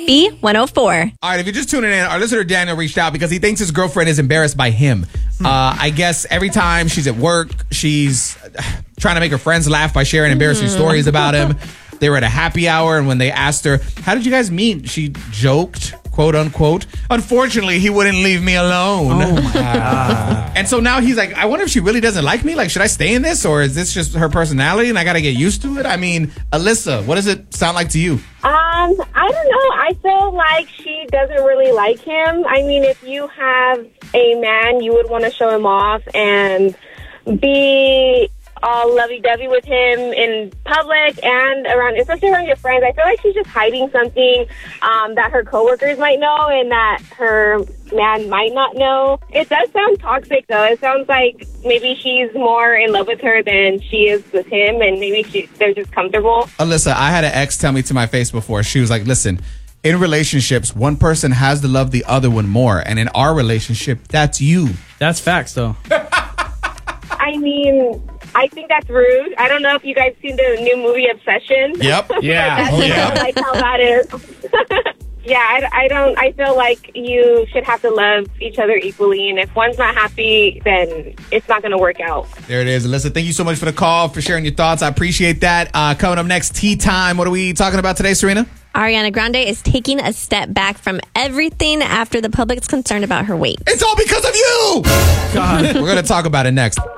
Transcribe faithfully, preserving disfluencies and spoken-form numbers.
B one oh four. All right, if you're just tuning in, our listener Daniel reached out because he thinks his girlfriend is embarrassed by him. Uh, I guess every time she's at work, she's trying to make her friends laugh by sharing embarrassing stories about him. They were at a happy hour, and when they asked her, how did you guys meet? She joked, quote unquote, unfortunately, he wouldn't leave me alone. Oh, my God. And so now he's like, I wonder if she really doesn't like me. Like, should I stay in this, or is this just her personality and I got to get used to it? I mean, Alyssa, what does it sound like to you? Um, I don't know. I feel like she doesn't really like him. I mean, if you have a man, you would want to show him off and be all lovey-dovey with him in public and around, especially around your friends. I feel like she's just hiding something um, that her coworkers might know and that her man might not know. It does sound toxic, though. It sounds like maybe she's more in love with her than she is with him, and maybe she, they're just comfortable. Alyssa, I had an ex tell me to my face before. She was like, listen, in relationships, one person has to love the other one more. And in our relationship, that's you. That's facts, though. I mean, I think that's rude. I don't know if you guys seen the new movie Obsession. Yep. Yeah. That's Oh, kind yeah. of like how that is. Yeah, I, I don't. I feel like you should have to love each other equally, and if one's not happy, then it's not going to work out. There it is. Alyssa, thank you so much for the call, for sharing your thoughts. I appreciate that. Uh, coming up next, tea time. What are we talking about today, Serena? Ariana Grande is taking a step back from everything after the public's concerned about her weight. It's all because of you. God. We're going to talk about it next.